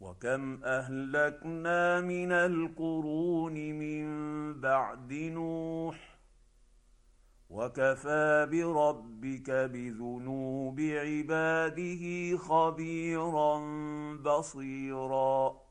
وكم اهلكنا من القرون من بعد نوح وكفى بربك بذنوب عباده خبيرا بصيرا.